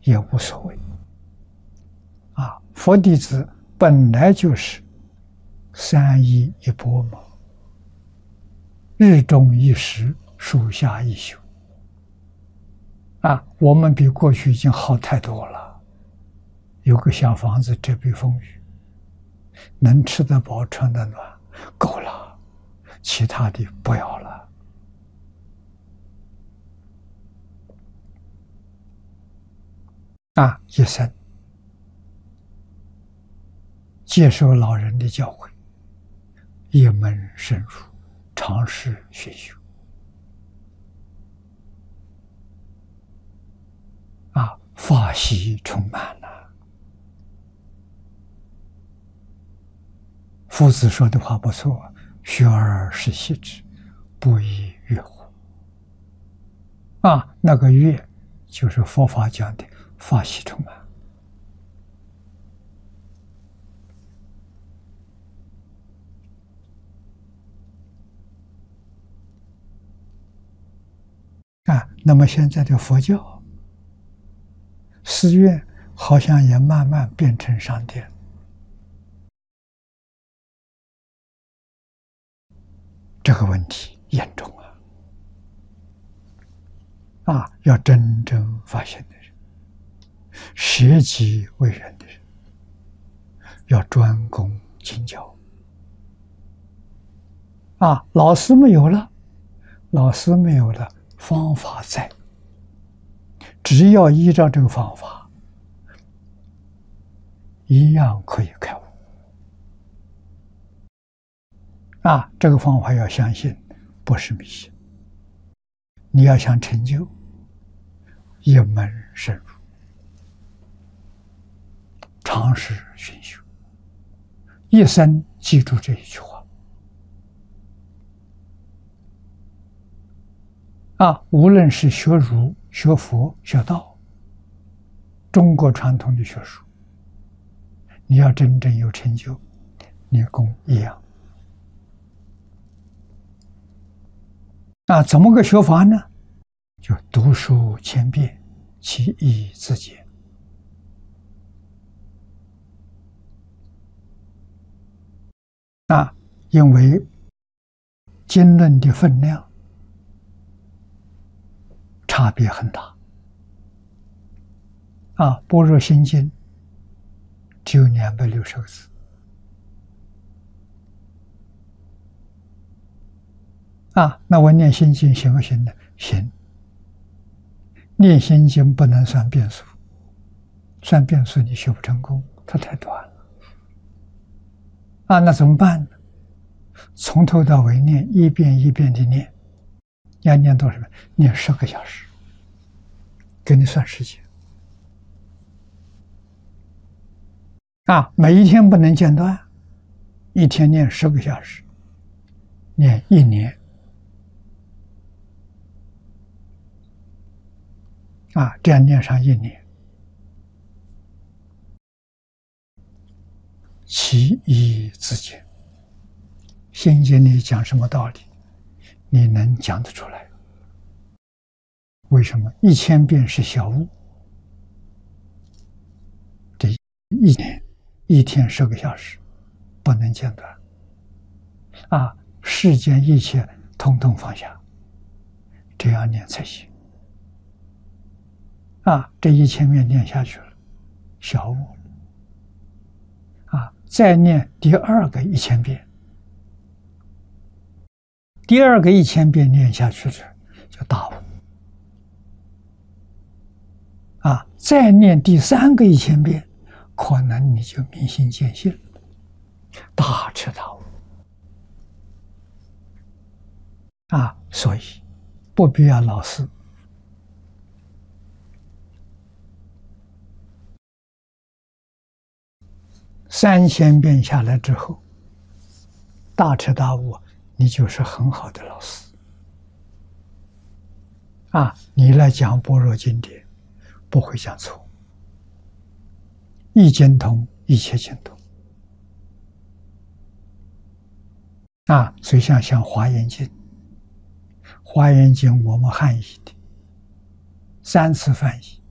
也无所谓。佛弟子本来就是三依一钵嘛，日中一时，树下一宿。我们比过去已经好太多了，有个小房子遮蔽风雨，能吃得饱穿得暖，够了，其他的不要了。一生接受老人的教诲，一门深入，尝试学修。法喜充满了。夫子说的话不错，学而时习之，不亦说乎？那个乐就是佛法讲的法喜充满。那么现在的佛教寺院好像也慢慢变成商店，这个问题严重要真正发现的人，舍己为人的人，要专攻经教。老师没有了，方法在，只要依照这个方法，一样可以开悟。这个方法要相信，不是迷信。你要想成就，一门深入，尝试熏修，一生记住这一句话。无论是学儒、学佛、学道，中国传统的学术，你要真正有成就，你功一样。怎么个学法呢？就读书千遍，其义自见。因为经论的分量差别很大。般若心经只有260个字。那我念心经行不行呢？行。念心经不能算变数，算变数你学不成功，它太短了。那怎么办呢？从头到尾念，一遍一遍的念，要念多少遍？念10个小时，给你算时间。每一天不能间断，一天念10个小时，念1年。这样念上1年，其义自见。心经里讲什么道理，你能讲得出来？为什么1000遍是小悟？这1年，一天10个小时，不能间断。世间一切统统放下，这样念才行。这1000遍念下去了，小悟了。再念第2个1000遍，第2个1000遍念下去了，就大悟。再念第3个1000遍，可能你就明心见性了，大彻大悟。所以不必要老师。3000遍下来之后，大彻大悟，你就是很好的老师。你来讲般若经典，不会讲错，一经通，一切经通。所以像《华严经》，《华严经》我们汉译的，3次翻译，